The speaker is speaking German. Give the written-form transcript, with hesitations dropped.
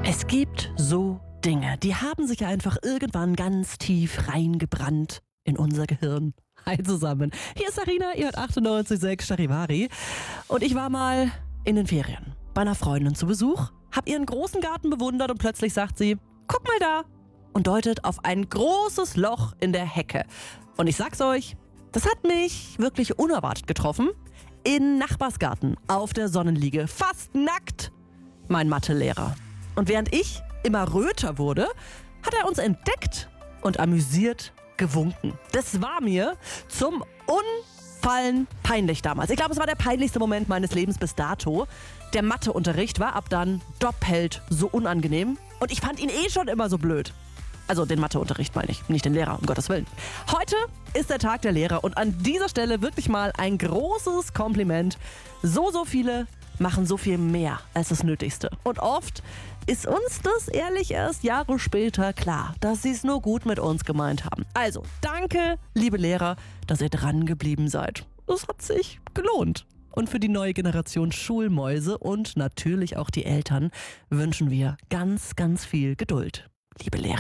Es gibt so Dinge, die haben sich einfach irgendwann ganz tief reingebrannt in unser Gehirn. Hi zusammen, hier ist Sarina, ihr hört 98,6 Charivari. Und ich war mal in den Ferien bei einer Freundin zu Besuch, hab ihren großen Garten bewundert und plötzlich sagt sie, guck mal da, und deutet auf ein großes Loch in der Hecke. Und ich sag's euch, das hat mich wirklich unerwartet getroffen. In Nachbarsgarten, auf der Sonnenliege, fast nackt, mein Mathelehrer. Und während ich immer röter wurde, hat er uns entdeckt und amüsiert gewunken. Das war mir zum Unfallen peinlich damals. Ich glaube, es war der peinlichste Moment meines Lebens bis dato. Der Matheunterricht war ab dann doppelt so unangenehm. Und ich fand ihn schon immer so blöd. Also den Matheunterricht meine ich, nicht den Lehrer, um Gottes Willen. Heute ist der Tag der Lehrer und an dieser Stelle wirklich mal ein großes Kompliment. So viele machen so viel mehr als das Nötigste. Und oft ist uns das ehrlich erst Jahre später klar, dass sie es nur gut mit uns gemeint haben. Also, danke, liebe Lehrer, dass ihr dran geblieben seid. Es hat sich gelohnt. Und für die neue Generation Schulmäuse und natürlich auch die Eltern wünschen wir ganz, ganz viel Geduld, liebe Lehrer.